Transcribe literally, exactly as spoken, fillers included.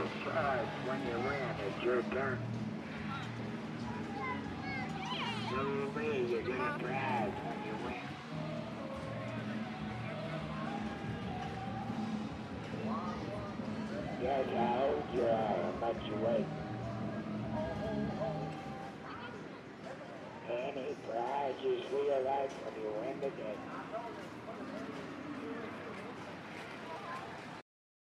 prize when you win. It's your turn. No way you get a prize when you win. Guess how old you are and much you weigh. Any prize you feel like when you win the game.